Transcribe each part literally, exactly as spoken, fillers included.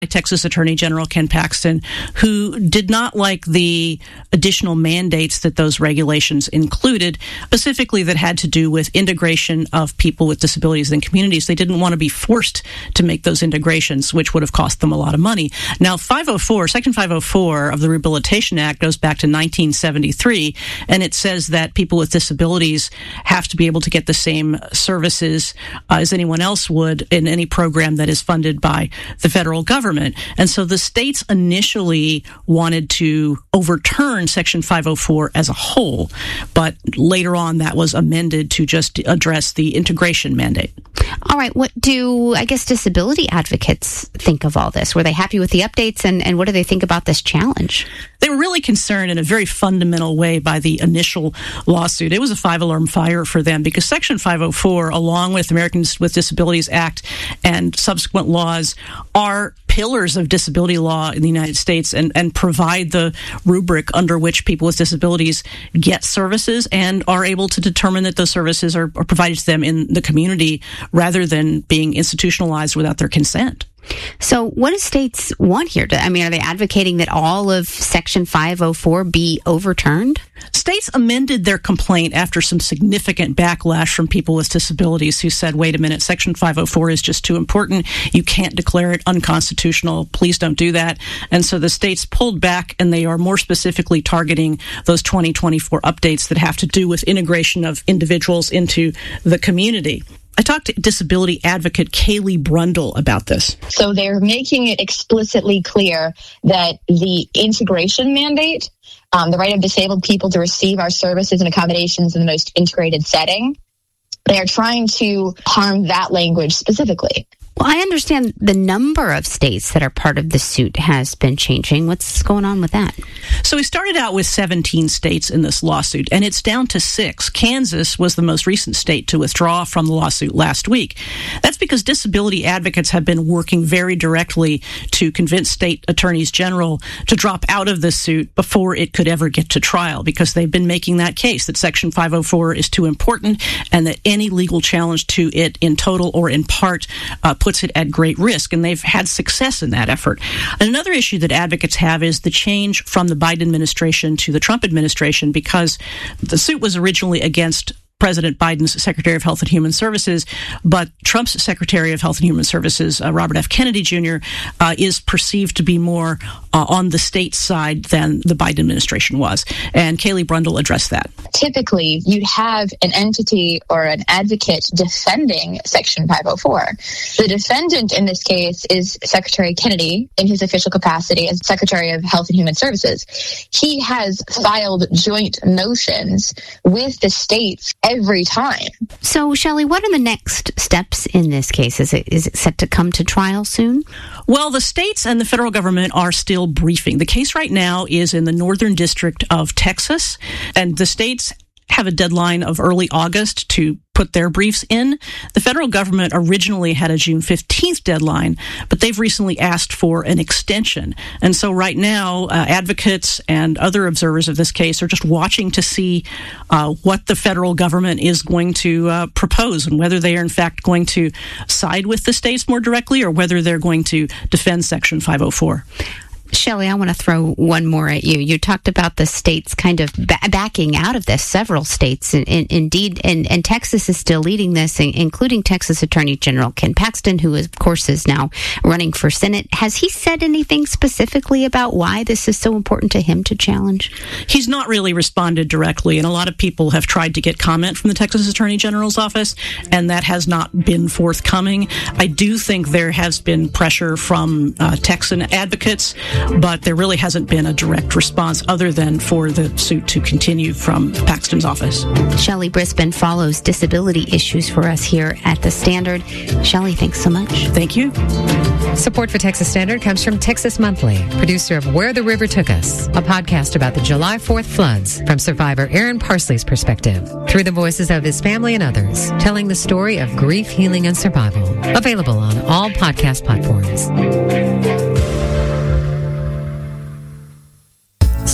Texas Attorney General Ken Paxton, who did not like the additional mandates that those regulations included, specifically that had to do with integration of people with disabilities in communities. They didn't want to be forced to make those integrations, which would have cost them a lot of money. Now, five oh four, Section five oh four of the Rehabilitation Act goes back to nineteen seventy-three, and it says that people with disabilities have to be able to get the same services uh, as anyone else would in any program that is funded by the federal government. And so the states initially wanted to overturn Section five oh four as a whole, but later on that was amended to just address the integration mandate. All right. What do, I guess, disability advocates think of all this? Were they happy with the updates, and, and what do they think about this challenge? They were really concerned in a very fundamental way by the initial lawsuit. It was a five-alarm fire for them because Section five oh four, along with Americans with Disabilities Act and subsequent laws, are pillars of disability law in the United States and, and provide the rubric under which people with disabilities get services and are able to determine that those services are, are provided to them in the community rather than being institutionalized without their consent. So what do states want here? I mean, are they advocating that all of Section five oh four be overturned? States amended their complaint after some significant backlash from people with disabilities who said, wait a minute, Section five oh four is just too important. You can't declare it unconstitutional. Please don't do that. And so the states pulled back, and they are more specifically targeting those twenty twenty-four updates that have to do with integration of individuals into the community. I talked to disability advocate Kaylee Brundle about this. So they're making it explicitly clear that the integration mandate, um, the right of disabled people to receive our services and accommodations in the most integrated setting, they are trying to harm that language specifically. Well, I understand the number of states that are part of the suit has been changing. What's going on with that? So we started out with seventeen states in this lawsuit, and it's down to six. Kansas was the most recent state to withdraw from the lawsuit last week. That's because disability advocates have been working very directly to convince state attorneys general to drop out of the suit before it could ever get to trial, because they've been making that case that Section five oh four is too important and that any legal challenge to it in total or in part uh, puts it at great risk, and they've had success in that effort. And another issue that advocates have is the change from the Biden administration to the Trump administration, because the suit was originally against President Biden's Secretary of Health and Human Services, but Trump's Secretary of Health and Human Services, uh, Robert F. Kennedy Junior, uh, is perceived to be more uh, on the state side than the Biden administration was. And Kaylee Brundle addressed that. Typically, you'd have an entity or an advocate defending Section five oh four. The defendant in this case is Secretary Kennedy in his official capacity as Secretary of Health and Human Services. He has filed joint motions with the states every time. So, Shelley, what are the next steps in this case? Is it is it set to come to trial soon? Well, the states and the federal government are still briefing. The case right now is in the Northern District of Texas, and the states have a deadline of early August to put their briefs in. The federal government originally had a June fifteenth deadline, but they've recently asked for an extension. And so right now, uh, advocates and other observers of this case are just watching to see uh, what the federal government is going to uh, propose and whether they are in fact going to side with the states more directly or whether they're going to defend Section five oh four. Shelley, I want to throw one more at you. You talked about the states kind of ba- backing out of this, several states. In, in, indeed, and, and Texas is still leading this, including Texas Attorney General Ken Paxton, who, is, of course, is now running for Senate. Has he said anything specifically about why this is so important to him to challenge? He's not really responded directly, and a lot of people have tried to get comment from the Texas Attorney General's office, and that has not been forthcoming. I do think there has been pressure from uh, Texan advocates, but there really hasn't been a direct response other than for the suit to continue from Paxton's office. Shelley Brisbane follows disability issues for us here at The Standard. Shelley, thanks so much. Thank you. Support for Texas Standard comes from Texas Monthly, producer of Where the River Took Us, a podcast about the July fourth floods from survivor Aaron Parsley's perspective, through the voices of his family and others, telling the story of grief, healing, and survival. Available on all podcast platforms. Support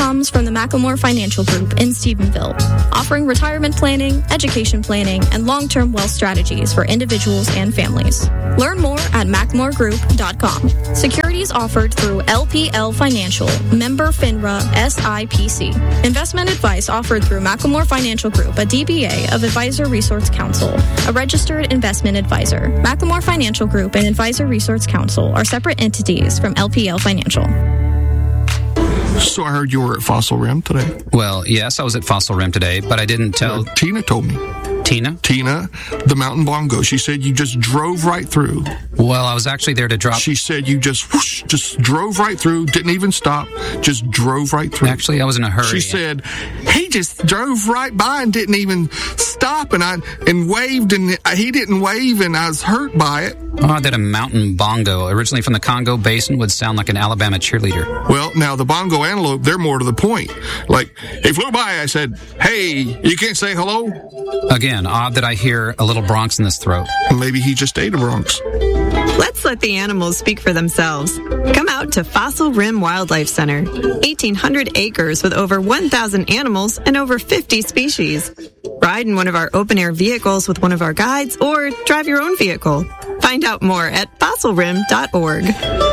comes from the Macklemore Financial Group in Stephenville, offering retirement planning, education planning, and long-term wealth strategies for individuals and families. Learn more at macklemore group dot com. Securities offered through L P L Financial, member FINRA S I P C. Investment advice offered through Macklemore Financial Group, a D B A of Advisor Resource Council, a registered investment advisor. Macklemore Financial Group and Advisor Resource Council are separate entities from L P L Financial. So I heard you were at Fossil Rim today. Well, yes, I was at Fossil Rim today, but I didn't tell... Uh, Tina told me. Tina? Tina, the Mountain Bongo. She said you just drove right through. Well, I was actually there to drop... She said you just whoosh, just drove right through, didn't even stop, just drove right through. Actually, I was in a hurry. She said he just drove right by and didn't even stop, and I and waved, and he didn't wave, and I was hurt by it. Oh, that a Mountain Bongo, originally from the Congo Basin, would sound like an Alabama cheerleader. Well, now the bongo antelope, they're more to the point. Like, he flew by, I said, hey, you can't say hello? Again, odd that I hear a little Bronx in this throat. Maybe he just ate a Bronx. Let's let the animals speak for themselves. Come out to Fossil Rim Wildlife Center. eighteen hundred acres with over one thousand animals and over fifty species. Ride in one of our open-air vehicles with one of our guides or drive your own vehicle. Find out more at fossil rim dot org.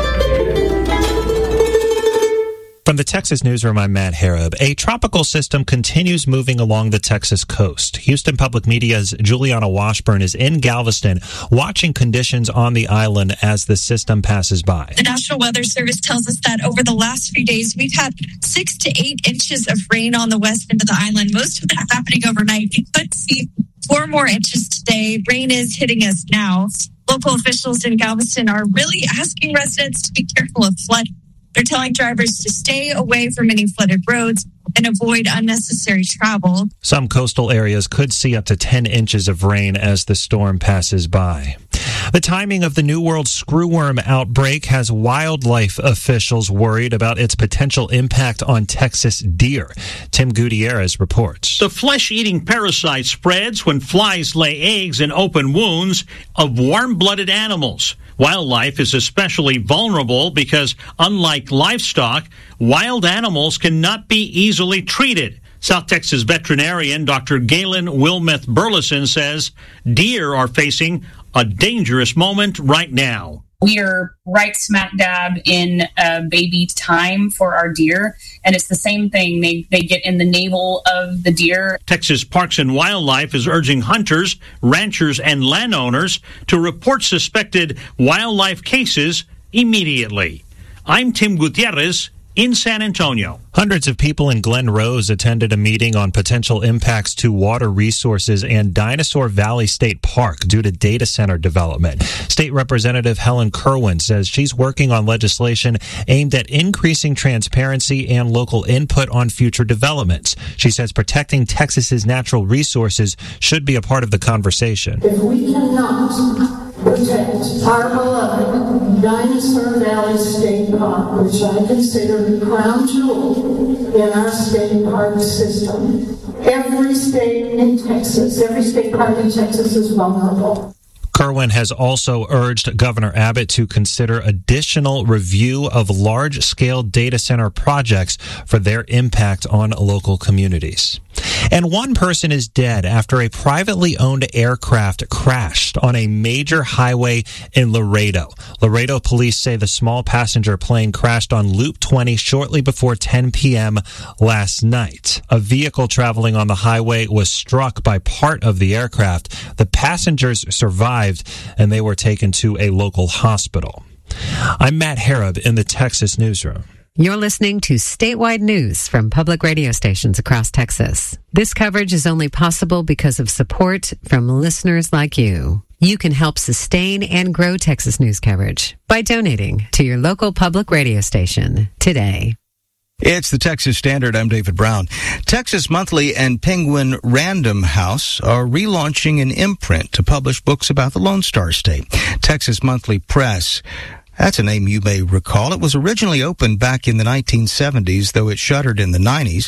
From the Texas Newsroom, I'm Matt Harab. A tropical system continues moving along the Texas coast. Houston Public Media's Juliana Washburn is in Galveston watching conditions on the island as the system passes by. The National Weather Service tells us that over the last few days, we've had six to eight inches of rain on the west end of the island, most of that happening overnight. We could see four more inches today. Rain is hitting us now. Local officials in Galveston are really asking residents to be careful of flooding. They're telling drivers to stay away from any flooded roads and avoid unnecessary travel. Some coastal areas could see up to ten inches of rain as the storm passes by. The timing of the New World screwworm outbreak has wildlife officials worried about its potential impact on Texas deer. Tim Gutierrez reports. The flesh-eating parasite spreads when flies lay eggs in open wounds of warm-blooded animals. Wildlife is especially vulnerable because, unlike livestock, wild animals cannot be easily treated. South Texas veterinarian Doctor Galen Wilmeth Burleson says deer are facing a dangerous moment right now. We are right smack dab in uh, baby time for our deer, and it's the same thing. They they get in the navel of the deer. Texas Parks and Wildlife is urging hunters, ranchers, and landowners to report suspected wildlife cases immediately. I'm Tim Gutierrez in San Antonio. Hundreds of people in Glen Rose attended a meeting on potential impacts to water resources and Dinosaur Valley State Park due to data center development. State Representative Helen Kerwin says she's working on legislation aimed at increasing transparency and local input on future developments. She says protecting Texas's natural resources should be a part of the conversation. If we cannot protect our beloved Dinosaur Valley State Park, which I consider the crown jewel in our state park system, every state in Texas, every state park in Texas is vulnerable. Kerwin has also urged Governor Abbott to consider additional review of large-scale data center projects for their impact on local communities. And one person is dead after a privately owned aircraft crashed on a major highway in Laredo. Laredo police say the small passenger plane crashed on Loop twenty shortly before ten p.m. last night. A vehicle traveling on the highway was struck by part of the aircraft. The passengers survived, and they were taken to a local hospital. I'm Matt Harab in the Texas Newsroom. You're listening to statewide news from public radio stations across Texas. This coverage is only possible because of support from listeners like you. You can help sustain and grow Texas news coverage by donating to your local public radio station today. It's the Texas Standard. I'm David Brown. Texas Monthly and Penguin Random House are relaunching an imprint to publish books about the Lone Star State. Texas Monthly Press. That's a name you may recall. It was originally opened back in the nineteen seventies, though it shuttered in the nineties.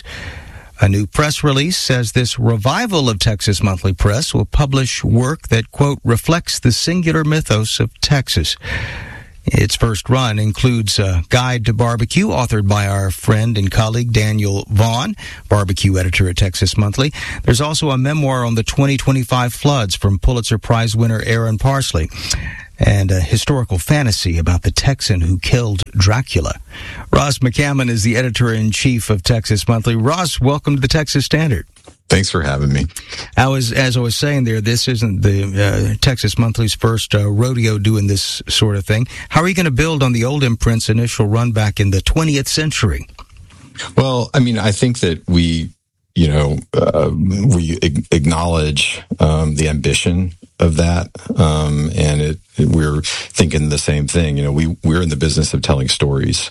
A new press release says this revival of Texas Monthly Press will publish work that, quote, reflects the singular mythos of Texas. Its first run includes a guide to barbecue authored by our friend and colleague Daniel Vaughn, barbecue editor at Texas Monthly. There's also a memoir on the twenty twenty-five floods from Pulitzer Prize winner Aaron Parsley, and a historical fantasy about the Texan who killed Dracula. Ross McCammon is the editor-in-chief of Texas Monthly. Ross, welcome to the Texas Standard. Thanks for having me. I was, as I was saying there, this isn't the uh, Texas Monthly's first uh, rodeo doing this sort of thing. How are you going to build on the old imprint's initial run back in the twentieth century? Well, I mean, I think that we, you know, uh, we ag- acknowledge um, the ambition of that, um, and it, it, we're thinking the same thing. You know, we we're in the business of telling stories,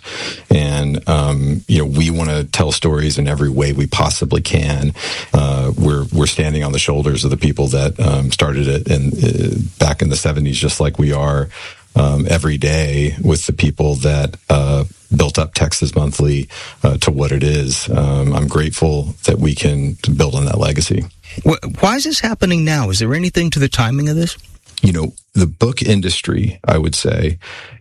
and um, you know, we want to tell stories in every way we possibly can. Uh, we're we're standing on the shoulders of the people that um, started it, and uh, back in the seventies, just like we are um, every day with the people that uh, built up Texas Monthly uh, to what it is. Um, I'm grateful that we can build on that legacy. Why is this happening now? Is there anything to the timing of this? You know, the book industry, I would say,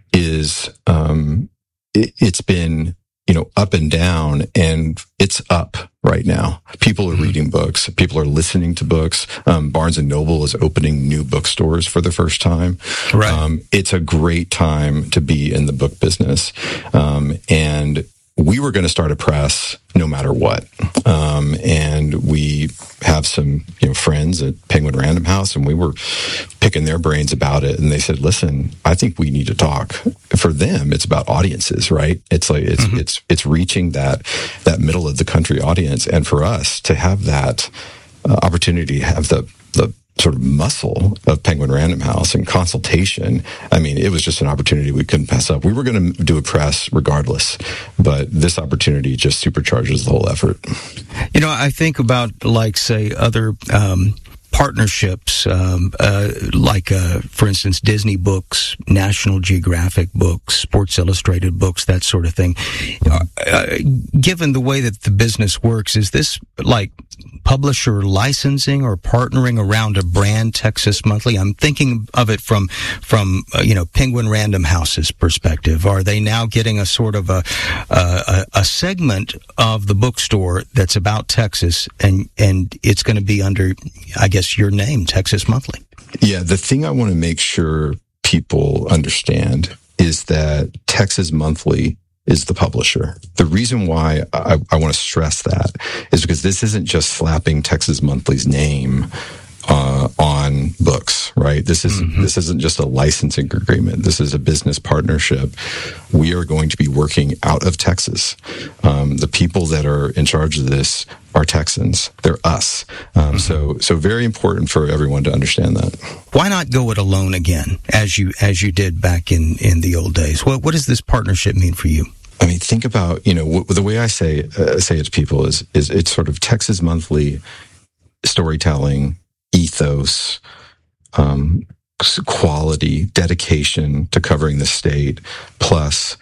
is um, it, it's been, you know, up and down, and it's up right now. People are reading books. People are listening to books. Um, Barnes and Noble is opening new bookstores for the first time. Right. Um, it's a great time to be in the book business. Um, and we were going to start a press no matter what. Um, and we have some, you know, friends at Penguin Random House, and we were picking their brains about it. And they said, listen, I think we need to talk. For them, it's about audiences, right? It's like, it's, mm-hmm. it's, it's reaching that, that middle of the country audience. And for us to have that uh, opportunity, to have the, the, sort of muscle of Penguin Random House and consultation. I mean, it was just an opportunity we couldn't pass up. We were going to do a press regardless, but this opportunity just supercharges the whole effort. You know, I think about, like, say, other um, partnerships, um, uh, like, uh, for instance, Disney Books, National Geographic Books, Sports Illustrated Books, that sort of thing. Uh, uh, given the way that the business works, is this like publisher licensing or partnering around a brand, Texas Monthly? I'm thinking of it from, from uh, you know, Penguin Random House's perspective. Are they now getting a sort of a, a, a segment of the bookstore that's about Texas, and, and it's going to be under, I guess, your name, Texas Monthly? Yeah, the thing I want to make sure people understand is that Texas Monthly is the publisher. The reason why I, I want to stress that is because this isn't just slapping Texas Monthly's name uh, on books, right? This is mm-hmm. this isn't just a licensing agreement. This is a business partnership. We are going to be working out of Texas. Um, the people that are in charge of this are Texans. They're us. Um, mm-hmm. So, so very important for everyone to understand that. Why not go it alone again, as you as you did back in, in the old days? What what does this partnership mean for you? I mean, think about, you know, w- the way I say uh, say it to people is is it's sort of Texas Monthly storytelling, ethos, um, quality, dedication to covering the state, plus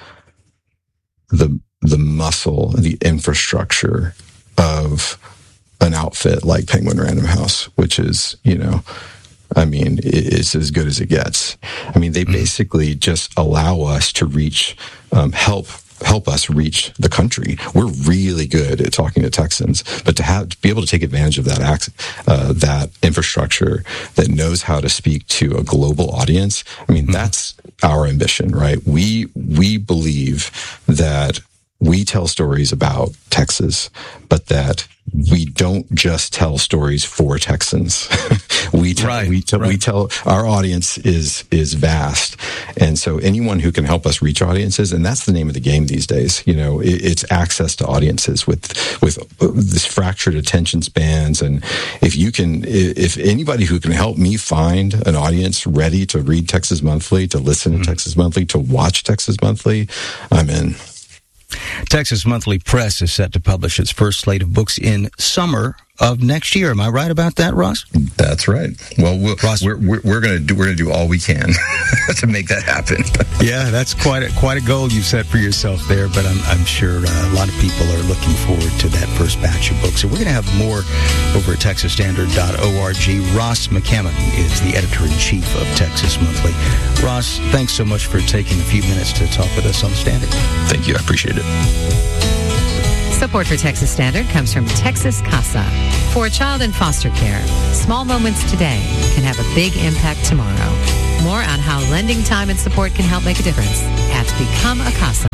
the the muscle, the infrastructure of an outfit like Penguin Random House, which is, you know, I mean, it's as good as it gets. I mean, they basically just allow us to reach, um, help help us reach the country. We're really good at talking to Texans, but to have to be able to take advantage of that act, uh, that infrastructure that knows how to speak to a global audience. I mean, mm-hmm. that's our ambition, right? We we believe that we tell stories about Texas, but that we don't just tell stories for Texans. we tell, right, we tell, right. we tell our audience is, is vast. And so anyone who can help us reach audiences, and that's the name of the game these days, you know, it, it's access to audiences with, with this fractured attention spans. And if you can, if anybody who can help me find an audience ready to read Texas Monthly, to listen mm-hmm. to Texas Monthly, to watch Texas Monthly, I'm in. Texas Monthly Press is set to publish its first slate of books in summer of next year. Am I right about that, Ross? That's right. Well, we'll Ross, we're we're, we're going to do we're going to do all we can to make that happen. Yeah, that's quite a, quite a goal you've set for yourself there. But I'm I'm sure uh, a lot of people are looking forward to that first batch of books. So we're going to have more over at texas standard dot org. Ross McCammon is the editor-in-chief of Texas Monthly. Ross, thanks so much for taking a few minutes to talk with us on the Standard. Thank you. I appreciate it. Support for Texas Standard comes from Texas Casa. For a child in foster care, small moments today can have a big impact tomorrow. More on how lending time and support can help make a difference at become a casa